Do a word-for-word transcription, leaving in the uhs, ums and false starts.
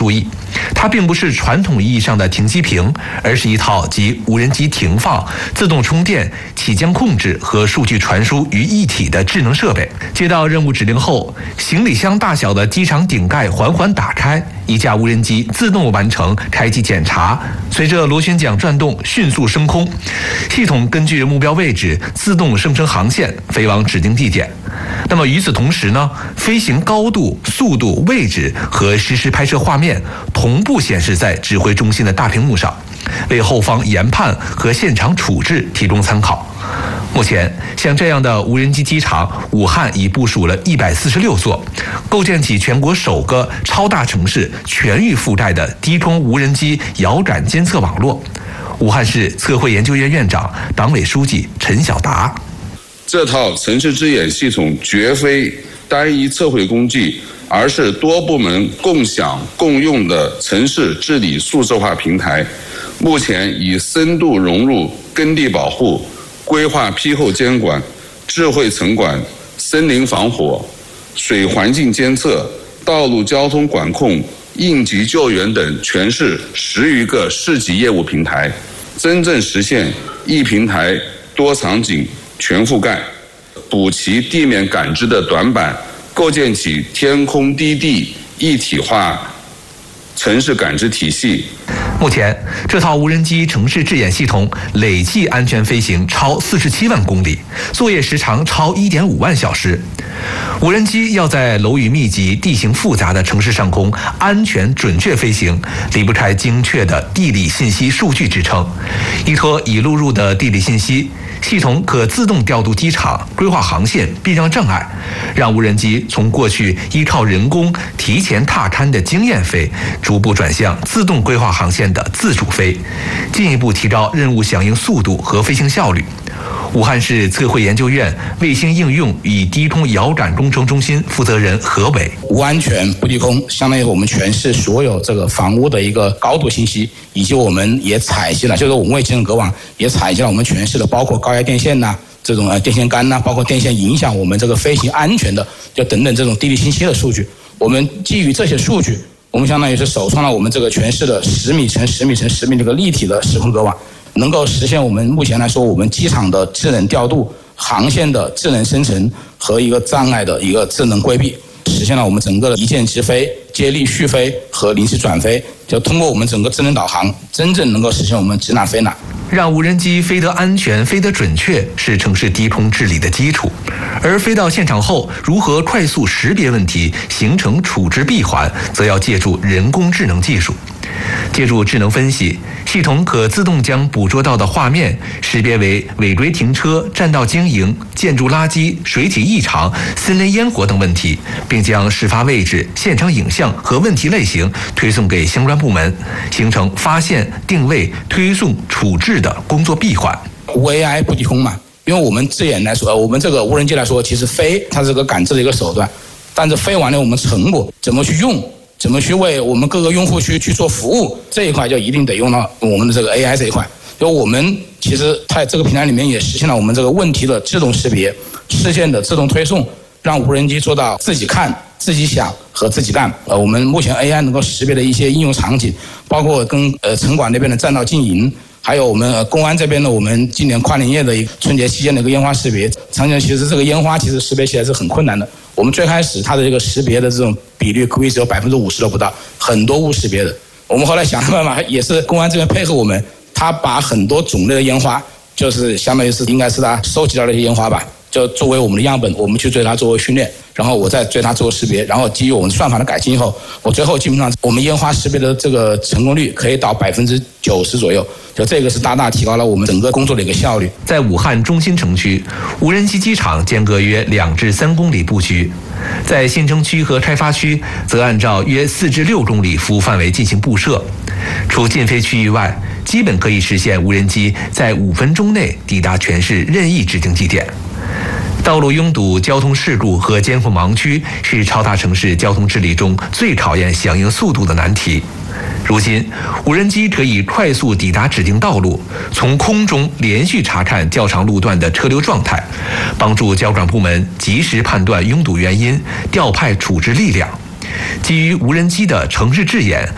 注意，它并不是传统意义上的停机坪，而是一套集无人机停放、自动充电、起降控制和数据传输于一体的智能设备。接到任务指令后，行李箱大小的机场顶盖缓缓打开，一架无人机自动完成开机检查，随着螺旋桨转动迅速升空，系统根据目标位置自动生成航线，飞往指定地点。那么与此同时呢，飞行高度、速度、位置和实时拍摄画面同步显示在指挥中心的大屏幕上，为后方研判和现场处置提供参考。目前，像这样的无人机机场，武汉已部署了一百四十六座，构建起全国首个超大城市全域覆盖的低空无人机遥感监测网络。武汉市测绘研究院院长、党委书记陈晓达： 这套城市智眼系统绝非单一测绘工具，而是多部门共享共用的城市治理数字化平台。目前已深度融入耕地保护、规划批后监管、智慧城管、森林防火、水环境监测、道路交通管控、应急救援等全市十余个市级业务平台，真正实现一平台多场景全覆盖，补齐地面感知的短板，构建起天空低地一体化城市感知体系。 目前，这套无人机城市智眼系统累计安全飞行超四十七万公里，作业时长超一点五万小时。无人机要在楼宇密集、地形复杂的城市上空安全准确飞行，离不开精确的地理信息数据支撑。依托已录入的地理信息，系统可自动调度机场、规划航线、避让障碍，让无人机从过去依靠人工提前踏勘的经验飞，逐步转向自动规划航线的自主飞，进一步提高任务响应速度和飞行效率。武汉市测绘研究院卫星应用与低空遥感工程中心负责人何伟： 无安全不低空，相当于我们全市所有这个房屋的一个高度信息，以及我们也采集了，就是我们为集成隔网也采集了我们全市的包括高压电线呐、啊、这种呃电线杆呐、啊，包括电线影响我们这个飞行安全的，就等等这种地理信息的数据。我们基于这些数据，我们相当于是首创了我们这个全市的十米乘十米乘十米这个立体的时空隔网。能够实现我们目前来说，我们机场的智能调度、航线的智能生成和一个障碍的一个智能规避，实现了我们整个的一键直飞、接力续飞和临时转飞。就通过我们整个智能导航，真正能够实现我们指哪飞哪。 让无人机飞得安全、飞得准确，是城市低空治理的基础。而飞到现场后，如何快速识别问题，形成处置闭环，则要借助人工智能技术。借助智能分析，系统可自动将捕捉到的画面识别为违规停车、占道经营、建筑垃圾、水体异常、森林烟火等问题，并将事发位置、现场影像和问题类型推送给相关部门，形成发现、定位、推送、处置的工作闭环。 无 A I 不低空嘛，因为我们智眼来说，我们这个无人机来说，其实飞它是个感知的一个手段，但是飞完了我们成果怎么去用，怎么去为我们各个用户去去做服务，这一块就一定得用到我们的这个 A I 这一块。就我们其实在这个平台里面也实现了我们这个问题的自动识别、事件的自动推送，让无人机做到自己看、自己想和自己干。呃，我们目前 A I 能够识别的一些应用场景，包括跟呃城管那边的占道经营，还有我们、呃、公安这边的我们今年跨年夜的一个春节期间的一个烟花识别。常年其实这个烟花其实识别起来是很困难的。我们最开始它的这个识别的这种比率估计只有百分之五十都不到，很多误识别的。我们后来想的办法也是公安这边配合我们，他把很多种类的烟花，就是相当于是应该是他收集到的一些烟花吧，就作为我们的样本，我们去对它作为训练，然后我再对它做识别，然后基于我们算法的改进以后，我最后基本上我们烟花识别的这个成功率可以到百分之九十左右，就这个是大大提高了我们整个工作的一个效率。 在武汉中心城区，无人机机场间隔约两至三公里布局，在新城区和开发区则按照约四至六公里服务范围进行布设。除禁飞区域外，基本可以实现无人机在五分钟内抵达全市任意指定地点。道路拥堵、交通事故和监控盲区是超大城市交通治理中最考验响应速度的难题。如今，无人机可以快速抵达指定道路，从空中连续查看较长路段的车流状态，帮助交管部门及时判断拥堵原因，调派处置力量。基于无人机的城市智眼